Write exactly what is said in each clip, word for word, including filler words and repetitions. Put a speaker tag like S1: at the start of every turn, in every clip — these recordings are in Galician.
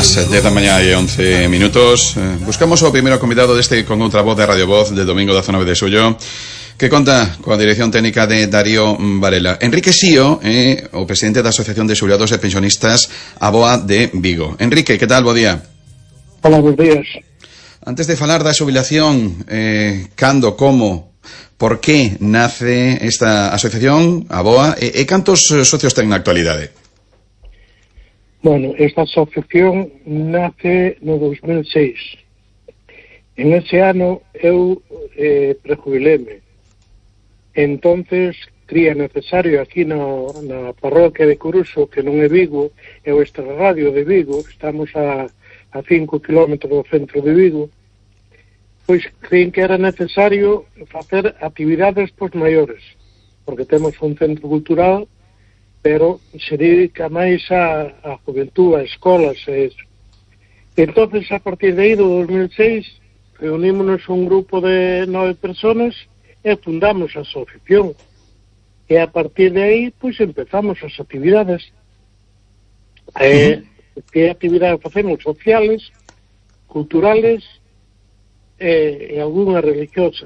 S1: Las dez da mañá e once minutos. eh, Buscamos o primeiro convidado deste con outra voz de Radio Voz del domingo da zona de Xullo, que conta coa dirección técnica de Darío Varela. Enrique Sío é eh, o presidente da Asociación de Xubilados e Pensionistas A B O A de Vigo. Enrique, que tal? Bo día.
S2: Hola, bons días.
S1: Antes de falar da xubilación, eh, cando, como, por que nace esta asociación, a B O A, e, e cantos socios ten na actualidade?
S2: Bueno, esta asociación nace no dos mil seis. En ese ano eu eh, prejubileme. Entonces, cría necesario aquí na, na parroquia de Coruso, que non é Vigo, é o extrarradio de Vigo, estamos a, a cinco kilómetros do centro de Vigo, pois creín que era necesario facer actividades pois maiores, porque temos un centro cultural, pero se dedica máis a, a juventud, a escolas e eso. Entonces, a partir de aí, do dos mil seis, reunímonos un grupo de nove personas e fundamos a asociación. E a partir de aí, pois, empezamos as actividades. Eh, que actividades facemos? Sociales, culturales e, e algunha religiosa.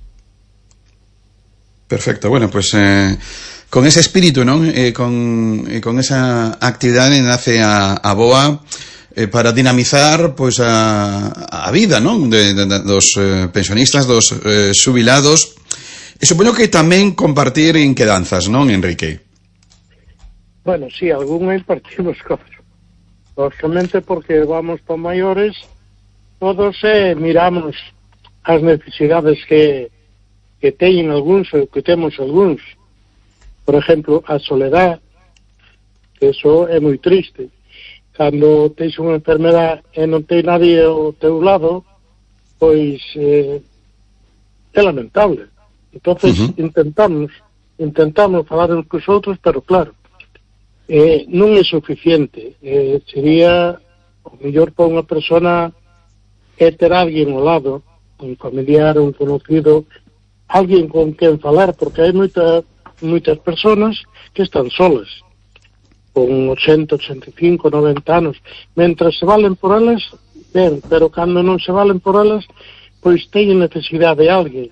S1: Perfecto, bueno, pues eh, con ese espíritu, ¿no? Eh, con, eh, con esa actividade nace a, a B O A eh, para dinamizar pues a, a vida, ¿no? De, de, de, dos eh, pensionistas, dos eh, xubilados. E supoño que tamén compartir inquedanzas, non, Enrique?
S2: Bueno, sí, algunhas partimos cosas. Lógicamente porque vamos para maiores, todos eh, miramos as necesidades que que teñen algúns ou que temos algúns. Por exemplo, a soledad, que eso é moi triste. Cando tens unha enfermedad e non ten nadie ao teu lado, pois eh, é lamentable. Entonces uh-huh. intentamos intentamos falar uns cos outros, pero claro, eh, non é suficiente. Eh, sería o mellor para unha persona é ter alguén ao lado, un familiar, un conocido, alguén con quen falar, porque hai moita, moitas personas que están solas, con ochenta, ochenta e cinco, noventa anos. Mentras se valen por elas, ben, pero cando non se valen por elas, pois teñen necesidade de alguén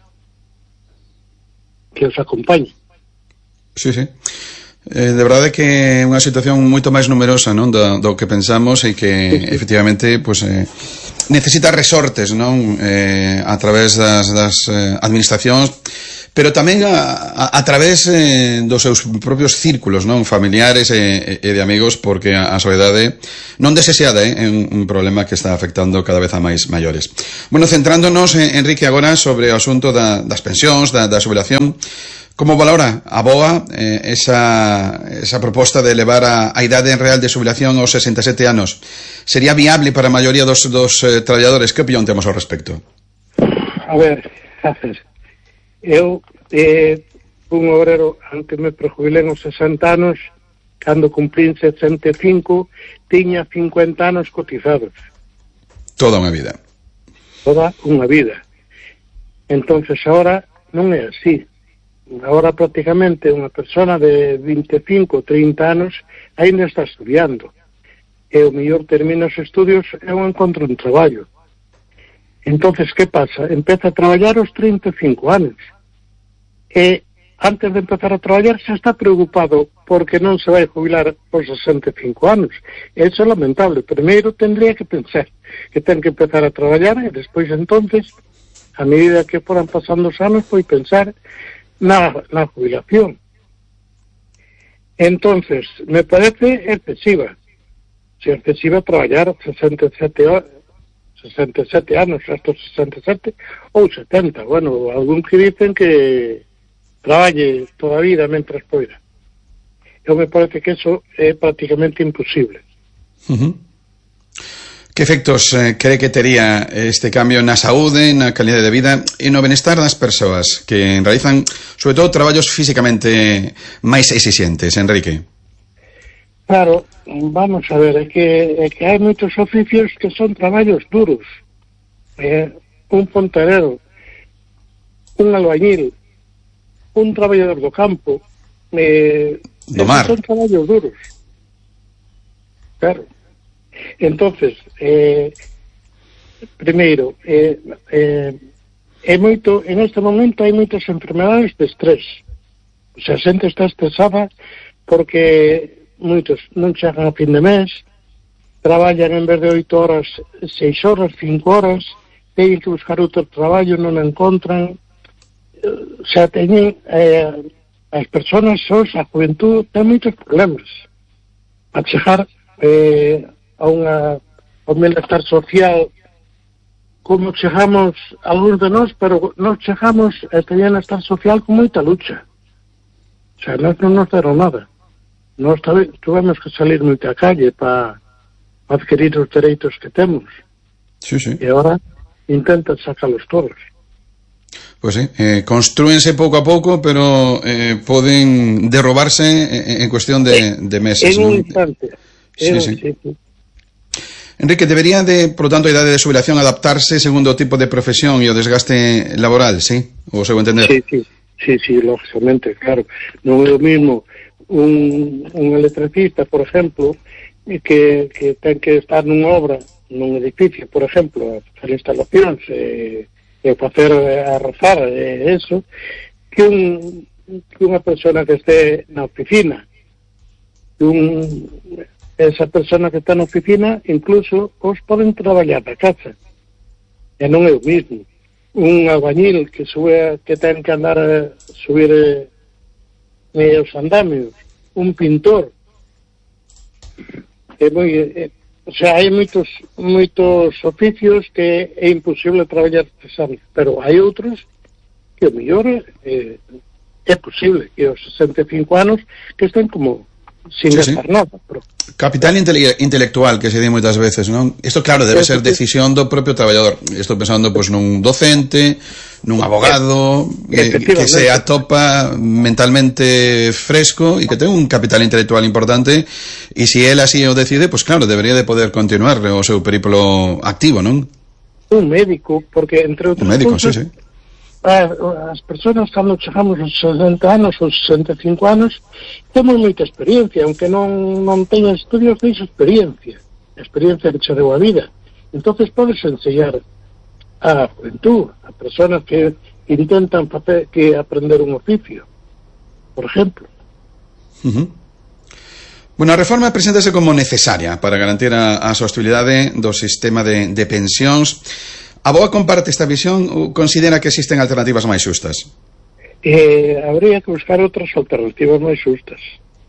S2: que os acompañe.
S1: Sí, sí. Eh, de verdade que é unha situación moito máis numerosa, non, do, do que pensamos e que sí, sí. efectivamente pues, eh, necesita resortes, non, eh, a través das, das eh, administracións, pero tamén a, a, a través eh, dos seus propios círculos, non, familiares e, e de amigos, porque a, a soledade non desexeada eh, é un, un problema que está afectando cada vez a máis maiores. Bueno, centrándonos, eh, Enrique, agora sobre o asunto da, das pensións, da, da xubilación, como valora a B O A eh, esa, esa proposta de elevar a, a idade real de xubilación aos sesenta e sete anos? Sería viable para a maioría dos, dos eh, traballadores? Que opinión temos ao respecto?
S2: A ver, a ver, eu eh, un obrero, antes me prejubilé nos sesenta anos, cando cumplín sesenta e cinco, tiña cincuenta anos cotizados.
S1: Toda unha vida.
S2: Toda unha vida. Entonces, ahora non é así. Ahora prácticamente unha persona de vinte e cinco, trinta anos ainda está estudiando. E o mellor termina os estudios e eu encontro un traballo. Entonces, que pasa? Empeza a traballar aos trinta e cinco anos. E antes de empezar a traballar xa está preocupado porque non se vai jubilar aos sesenta e cinco anos. Eso é lamentable. Primeiro tendría que pensar que ten que empezar a traballar e despois entonces, a medida que foran pasando os anos, foi pensar na, na jubilación. Entonces, me parece excesiva. Se excesiva traballar sesenta e sete anos, hasta sesenta e sete ou setenta. Bueno, algún que dicen que traballe toda a vida mentras poida. Eu me parece que eso é prácticamente imposible.
S1: Uh-huh. Que efectos eh, cree que tería este cambio na saúde, na calidade de vida e no benestar das persoas que realizan, sobre todo, traballos físicamente máis exixentes, Enrique?
S2: Claro, vamos a ver, é que, é que hai moitos oficios que son traballos duros. Eh, un fontanero, un albañil, un traballador do campo, eh,
S1: do mar.
S2: Son traballos duros. Claro. Entonces, eh, primeiro, eh, eh, é moito, en este momento hai moitas enfermedades de estrés. O sea, a xente está estresada porque moitos non chegan a fin de mes, traballan en vez de oito horas, seis horas, cinco horas, teñen que buscar outro traballo, non encontran. O sea, teñen eh, as persoas, sos, a juventud, ten moitos problemas a chegar eh, a unha a un bienestar social como chegamos algúns de nós, pero nós chegamos a este bienestar social con moita lucha. O sea, nós non nos deron nada. Nós tuvemos que salir moito á calle para adquirir os dereitos que temos.
S1: Sí, sí.
S2: E agora intentan sacalos todos.
S1: Pois pues sí, eh, construense pouco a pouco, pero eh, poden derrobarse en, en cuestión de, de meses.
S2: En un
S1: ¿no?
S2: instante.
S1: Sí,
S2: en
S1: sí.
S2: sí, sí.
S1: Enrique, debería de, por lo tanto, a idade de xubilación adaptarse segundo o tipo de profesión e o desgaste laboral, sí? O seu entender?
S2: Sí, sí, sí, sí, lógicamente, claro. Non é o mismo un, un electricista, por exemplo, que, que ten que estar nunha obra, nun edificio, por exemplo, a facer instalacións, e, e facer a rozar, e eso, que, un, que unha persona que este na oficina. Un, esa persona que está na oficina, incluso, os poden traballar da casa. E non é o mismo. Un albañil que sube, que ten que andar a subir eh, os andamios, un pintor, é moi, eh, o sea, hai moitos moitos oficios que é imposible traballar cesando, pero hai outros que o mellor eh, é posible que aos sesenta e cinco anos que estén como sin
S1: sí,
S2: gastar
S1: sí.
S2: nada. Pero...
S1: Capital intele intelectual, que se di moitas veces, non? Isto, claro, debe ser decisión do propio traballador. Estou pensando, pois, nun docente, nun abogado, eh, que se atopa mentalmente fresco e que ten un capital intelectual importante, e se él así o decide, pois, claro, debería de poder continuar o seu periplo activo, non?
S2: Un médico, porque, entre outras
S1: un médico,
S2: cosas,
S1: sí, sí.
S2: as persoas cando chegamos aos sesenta anos ou sesenta e cinco anos temos moita experiencia, aunque non, non teña estudios, tens experiencia, experiencia que che deu a vida. Entonces podes enseñar a juventud, a persoas que intentan facer, que aprender un oficio, por exemplo.
S1: Uh-huh. Bueno, a reforma preséntase como necesaria para garantir a, a sostenibilidade do sistema de, de pensións. A Boa comparte esta visión ou considera que existen alternativas máis xustas?
S2: Eh, habría que buscar outras alternativas máis xustas.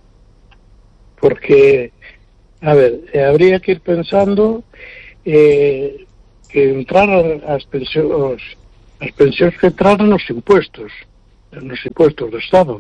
S2: Porque, a ver, eh, habría que ir pensando eh, que entraran as pensións, as pensións que entraran nos impuestos, nos impuestos do Estado.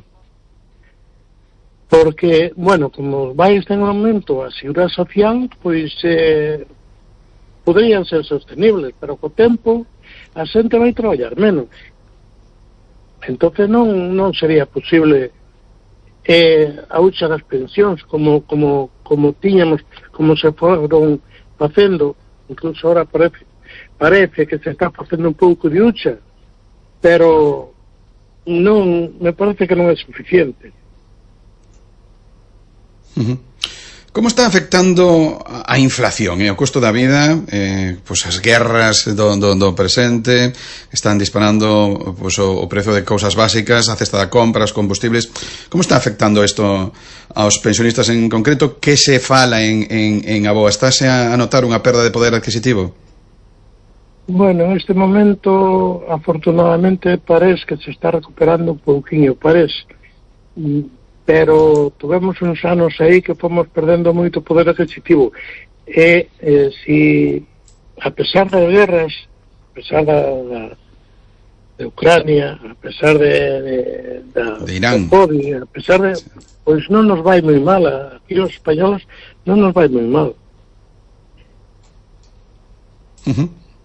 S2: Porque, bueno, como vai en aumento a seguridade social, pois... Eh, poderían ser sostenibles, pero co tempo a xente vai traballar menos. Entonces non non sería posible eh, a hucha das pensións como como como tiñamos, como se foron facendo, incluso ahora parece parece que se está facendo un pouco de hucha, pero non, me parece que non é suficiente.
S1: Uh-huh. Como está afectando a inflación e o custo da vida, eh, pois as guerras do, do, do presente están disparando pois, o, o prezo de cousas básicas, a cesta da compra, os combustibles. Como está afectando isto aos pensionistas en concreto? Que se fala en, en, en Aboa? Estáse a notar unha perda de poder adquisitivo?
S2: Bueno, en este momento afortunadamente parece que se está recuperando un pouquinho, parece, pero tuvemos uns anos aí que fomos perdendo moito poder adquisitivo e eh, si a pesar das guerras, a pesar da, da de Ucrania, a pesar de de, da,
S1: de Irán,
S2: da COVID, a pesar de, pois non nos vai moi mal, aquí os españoles non nos vai moi mal.
S1: Uh-huh.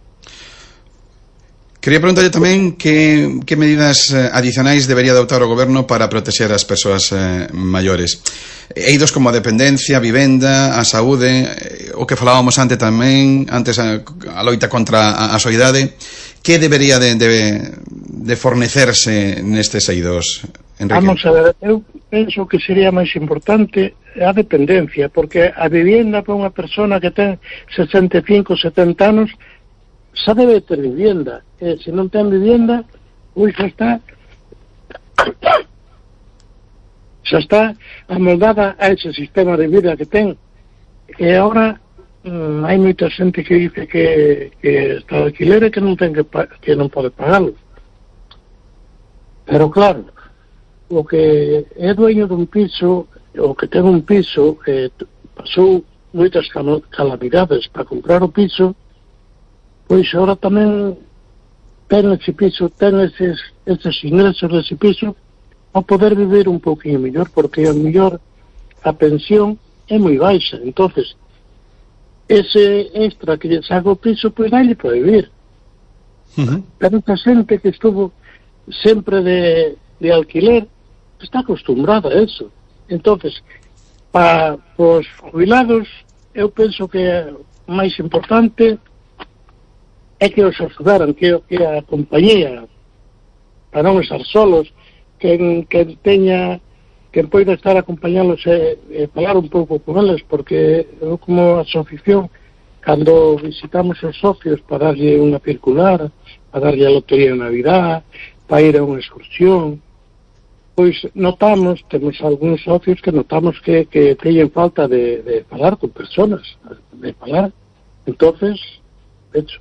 S1: Quería preguntarlle tamén que, que medidas adicionais debería adoptar o goberno para protexer as persoas eh, maiores. Eidos como a dependencia, a vivenda, a saúde, eh, o que falábamos antes tamén, antes a, a loita contra a, a soidade. Que debería de, de, de fornecerse nestes eidos, Enrique?
S2: Vamos a ver, eu, penso que sería máis importante a dependencia, porque a vivienda para unha persona que ten sesenta e cinco, setenta anos xa debe ter vivienda, e se non ten vivienda, ui, xa está xa está amoldada a ese sistema de vida que ten. E agora mm, hai moita xente que dice que, que está de alquiler e que non ten que, que non pode pagalo. Pero claro, o que é dueño dun piso, o que ten un piso, eh, pasou moitas calamidades para comprar o piso, pois agora tamén ten ese piso, ten eses, eses ingresos dese piso a poder vivir un pouquinho mellor, porque a mellor a pensión é moi baixa, entonces ese extra que lle saca o piso, pois dalle para vivir. Uh-huh. Pero esa xente que estuvo sempre de, de alquiler está acostumbrada a eso. Entonces, para os jubilados, eu penso que o máis importante é que os axudaran, que, que a compañía, para non estar solos, que, que teña, que poida estar acompañalos e, e falar un pouco con eles, porque eu como asociación, cando visitamos os socios para darlle unha circular, para darlle a lotería de Navidad, para ir a unha excursión, pois notamos, temos algúns socios que notamos que, que teñen falta de, de falar con personas, de falar. Entonces, hecho.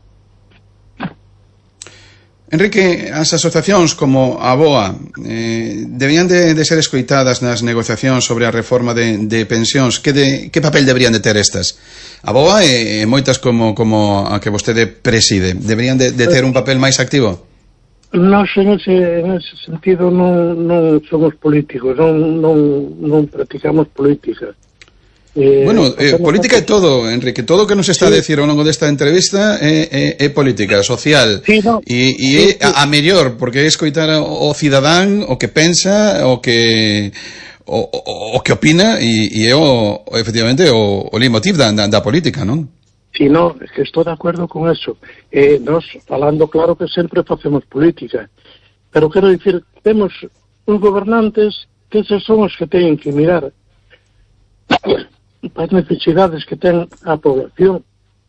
S1: Enrique, as asociacións como a BOA eh, debían de, de ser escoitadas nas negociacións sobre a reforma de, de pensións. Que, de, que papel deberían de ter estas? A BOA e, e moitas como, como a que vostede preside, deberían de, de ter un papel máis activo?
S2: Nós en ese, en ese sentido non, non somos políticos, non, non, non practicamos política.
S1: Eh, bueno, eh, política é todo, Enrique. Todo o que nos está sí. a decir ao longo desta entrevista é, é, é política, social.
S2: Sí, no.
S1: E, e é sí, a, a mellor, porque é escoitar o, o cidadán, o que pensa, o que o, o, o que opina, e, e é o, efectivamente o, o leitmotiv da, da, da política, non?
S2: Sí, no, es que estou de acordo con eso. Eh, nos, falando claro que sempre facemos política, pero quero dicir, temos uns gobernantes que eses son os que teñen que mirar para as necesidades que ten a población,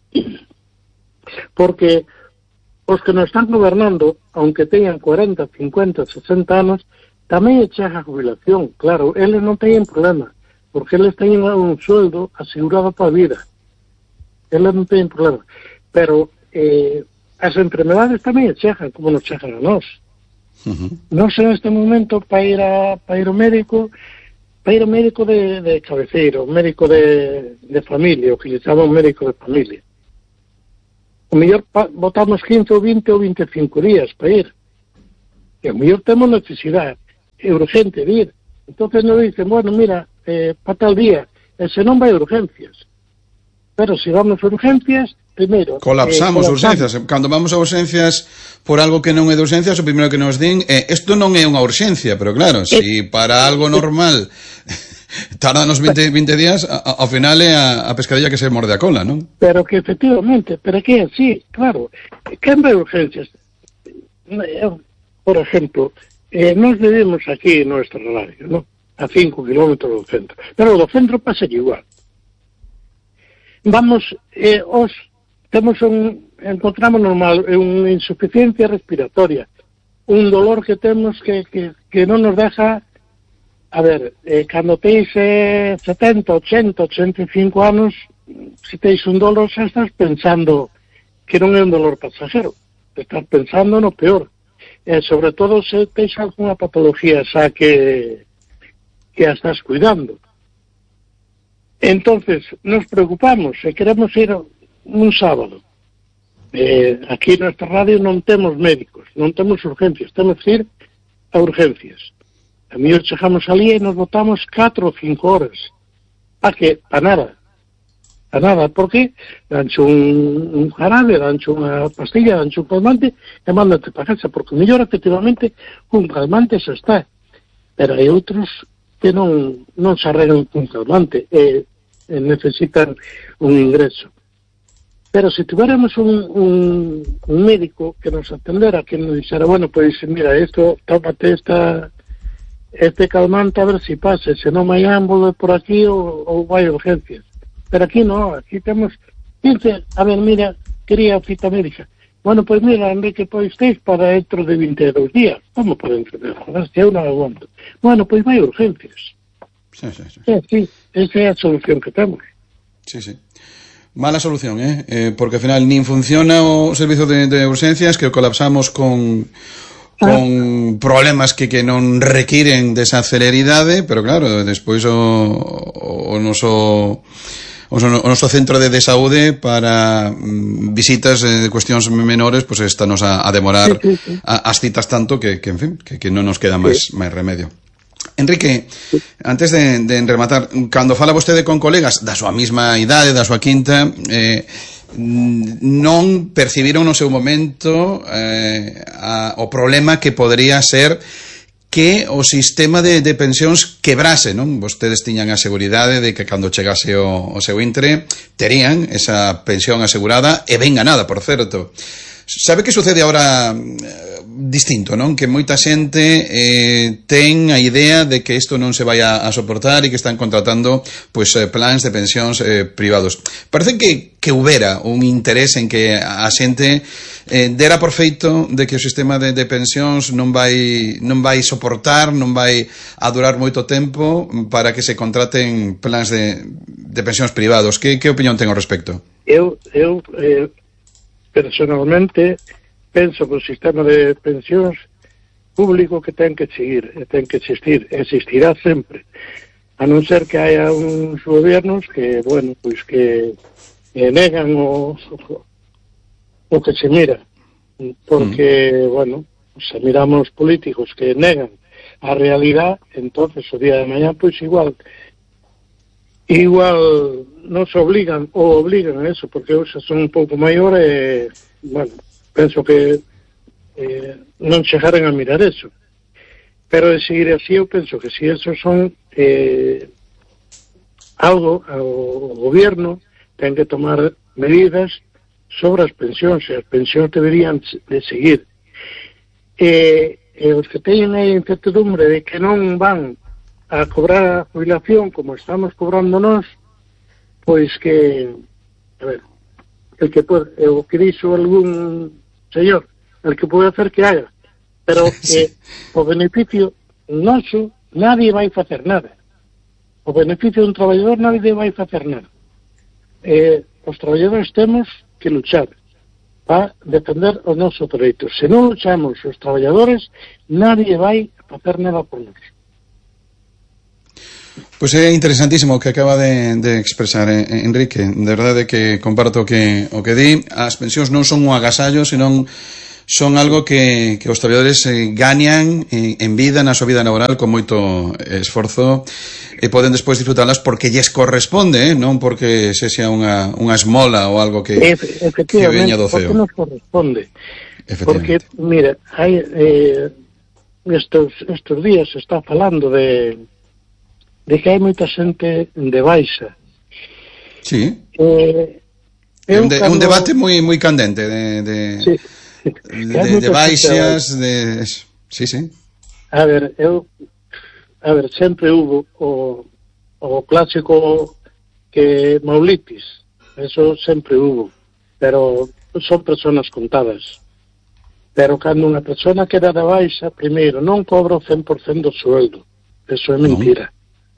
S2: porque os que nos están gobernando, aunque teñan cuarenta, cincuenta, sesenta anos, tamén e chega a jubilación. Claro, eles non teñen problema, porque eles teñen un sueldo asegurado para a vida, eles non teñen problema, pero eh, as enfermedades tamén e chegan, como nos chegan a nós. Uh-huh. Nós en este momento para ir, a, para ir ao médico, para ir ao médico de, de cabeceiro, o médico de, de familia, o que lle chaman médico de familia. O mellor botamos quince ou vinte ou vinte e cinco días para ir. E o mellor temos necesidade, é urgente de ir. Entonces nos dicen, bueno, mira, eh, para tal día, e se non vai a urgencias. Pero se vamos a urgencias, primeiro...
S1: Colapsamos eh, urgencias. Cando vamos a urgencias por algo que non é de urgencias, o primeiro que nos din é, isto non é unha urgencia, pero claro, se si para algo normal tarda nos vinte, vinte días, a, ao final é a, a pescadilla que se morde a cola, non?
S2: Pero que efectivamente, pero que é así, claro, que vai a urgencias. Por exemplo, eh, nos vivimos aquí en nuestro radio, ¿no? A cinco kilómetros do centro, pero do centro pasa igual. Vamos, eh, os temos un, encontramos normal unha insuficiencia respiratoria, un dolor que temos que, que, que non nos deja, a ver, eh, cando teis eh, setenta, ochenta, ochenta e cinco anos, se teis un dolor xa estás pensando que non é un dolor pasajero, estás pensando no peor, e eh, sobre todo se teis alguna patología xa que que a estás cuidando. Entonces, nos preocupamos e queremos ir un sábado. Eh, aquí nesta radio non temos médicos, non temos urgencias, temos que ir a urgencias. A mí chegamos ali e nos botamos catro ou cinco horas. Pa que? Pa nada. Pa nada, porque danche un, un jarabe, danche unha pastilla, danche un calmante e mándate para casa, porque mellor efectivamente un calmante se está. Pero hai outros que non, non se arreglan con calmante e, e necesitan un ingreso. Pero se tuviéramos un, un, un médico que nos atendera, que nos dixera, bueno, pois mira, isto, tómate esta este calmante a ver si pase, se non mañán volve por aquí ou, ou vai a urgencias. Pero aquí non, aquí temos quince, a ver, mira, quería cita médica. Bueno, pois pues mira, Enrique, pois teis para dentro de vinte e dous días. Como para dentro de joder, se eu non aguanto. Bueno, pois pues vai a urgencias.
S1: Sí, sí, sí.
S2: É, sí, esa é a solución que temos.
S1: Sí, sí. Mala solución, eh? eh porque ao final nin funciona o servizo de, de urgencias, que o colapsamos con con problemas que, que non requiren desa celeridade, pero claro, despois o, o, o noso o noso centro de, de saúde para mm, visitas de eh, cuestións menores, pues estános a, a demorar sí, sí, sí. A, as citas tanto que, que en fin, que, que non nos queda máis sí. máis remedio. Enrique, sí. antes de, de rematar, cando fala vostede con colegas da súa mesma idade, da súa quinta, eh, non percibiron no seu momento eh, a, o problema que podría ser que o sistema de, de pensións quebrase, non? Vostedes tiñan a seguridade de que cando chegase o, o seu intre terían esa pensión asegurada e ben ganada, por certo. Sabe que sucede agora eh, distinto, non? Que moita xente eh, ten a idea de que isto non se vai a, a soportar e que están contratando pues, eh, plans de pensións eh, privados. Parece que, que houbera un interés en que a xente eh, dera por feito de que o sistema de, de pensións non vai, non vai soportar, non vai a durar moito tempo para que se contraten plans de, de pensións privados. Que, que opinión ten ao respecto?
S2: Eu... eu eh... personalmente penso que o sistema de pensións público que ten que seguir, ten que existir, existirá sempre, a non ser que haya uns gobiernos que, bueno, pois que, que negan o, o que se mira, porque, mm. bueno, se miramos políticos que negan a realidad, entonces o día de mañá, pois igual igual nos obligan ou obligan a eso, porque eu xa son un pouco maior e, bueno, penso que eh, non chegaren a mirar eso, pero de seguir así eu penso que si eso son eh, algo, o gobierno ten que tomar medidas sobre as pensións, e as pensións deberían de seguir, e, e os que teñen a incertidumbre de que non van a cobrar a jubilación como estamos cobrando nós, pois que, a ver, el que pode, o que dixo algún señor, el que pode hacer que haga, pero que sí. O beneficio noso nadie vai facer nada, o beneficio dun traballador nadie vai facer nada. Eh, os traballadores temos que luchar para defender os nosos dereitos. Se non luchamos os traballadores, nadie vai facer nada por nós.
S1: Pois é interesantísimo o que acaba de, de expresar eh, Enrique. De verdade que comparto que, o que di. As pensións non son un agasallo, senón son algo que, que os traballadores eh, gañan en, en vida, na súa vida laboral, con moito esforzo, e poden despois disfrutalas porque lles corresponde, eh, non porque se xa unha, unha esmola ou algo que, que veña do ceo.
S2: Porque nos corresponde. Porque, mira, hai, eh, estos, estos días se está falando de de que hai moita xente de baixa.
S1: Sí. Eh, é un, de, cando... un debate moi moi candente de de, sí. de, de baixas, de sí, sí.
S2: A ver, eu a ver, sempre hubo o o clásico que maulitis, eso sempre hubo, pero son personas contadas. Pero cando unha persona queda de baixa, primeiro, non cobra o cen por cento do sueldo. Eso é mentira. No.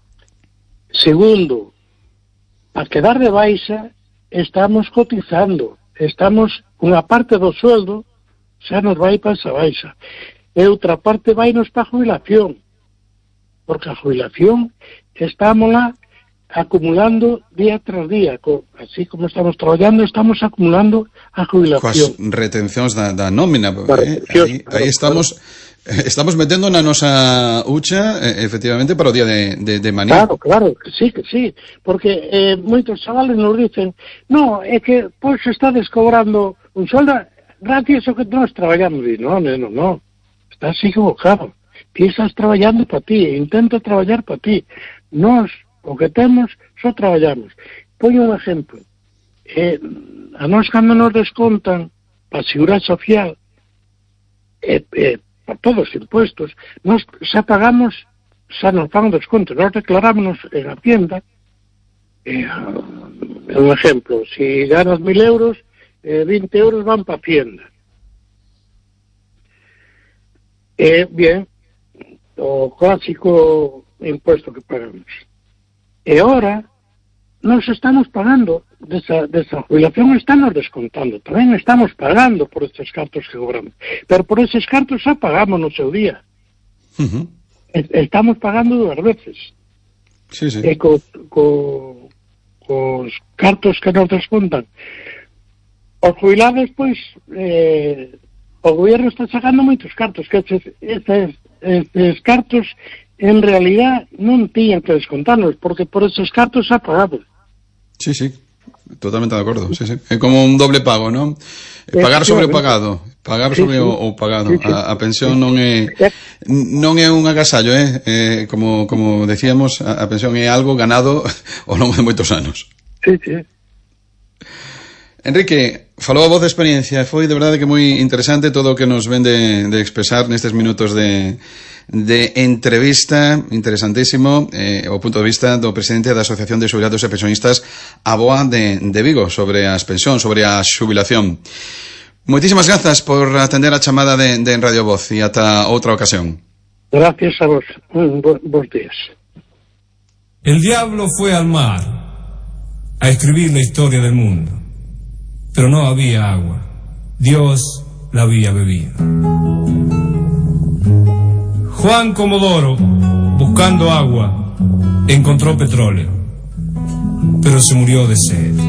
S2: Segundo, a quedar de baixa estamos cotizando, estamos unha parte do sueldo xa nos vai para esa baixa e outra parte vai nos para a jubilación, porque a jubilación estamos lá acumulando día tras día, así como estamos traballando, estamos acumulando a jubilación.
S1: Coas retencións da, da nómina, eh? aí, aí estamos estamos metendo na nosa hucha, eh, efectivamente, para o día de, de, de mañá.
S2: Claro, claro, que sí, que sí, porque eh, moitos chavales nos dicen, no, é que, pois, estades cobrando un soldo gracias ao que nós traballamos, e non, non, non, estás equivocado, ti estás traballando para ti, intenta traballar para ti, nós, o que temos, só traballamos. Poño un exemplo, eh, a nós cando nos descontan para a seguridade social, eh, eh, por todos os impuestos, nós xa pagamos xa nos fan desconto. Nós declarámonos en Hacienda, eh, un ejemplo, si ganas mil euros, eh, veinte euros van para Hacienda. Eh, bien, o clásico impuesto que pagamos. E ahora nos estamos pagando desa, desa jubilación, estamos descontando, tamén estamos pagando por estes cartos que cobramos, pero por eses cartos xa pagamos no seu día.
S1: Uh-huh.
S2: Estamos pagando dúas veces.
S1: Sí, sí.
S2: E co, co, cos cartos que nos descontan os jubilados, pois eh, o goberno está sacando moitos cartos, que estes, estes, estes cartos en realidad non tiñan que descontarnos, porque por esos cartos ha pagado.
S1: Sí, sí, totalmente de acordo. Sí, sí. É como un doble pago, non? Pagar sobre o pagado, pagar sobre sí, sí. O, o pagado. Sí, sí. A, a pensión non é non é un agasallo, eh? eh como como decíamos, a, a pensión é algo ganado ao longo de moitos anos.
S2: Sí, sí.
S1: Enrique, falou a voz de experiencia, foi de verdade que moi interesante todo o que nos ven de, de expresar nestes minutos de, de entrevista, interesantísimo, eh, o punto de vista do presidente da Asociación de Xubilados e Pensionistas A B O A de, de Vigo, sobre as pensións, sobre a xubilación. Moitísimas grazas por atender a chamada de, de Radio Voz e ata outra ocasión.
S2: Gracias a vos, Bo, bons días.
S3: El diablo fue al mar a escribir la historia del mundo. Pero no había agua. Dios la había bebido. Juan Comodoro, buscando agua, encontró petróleo, pero se murió de sed.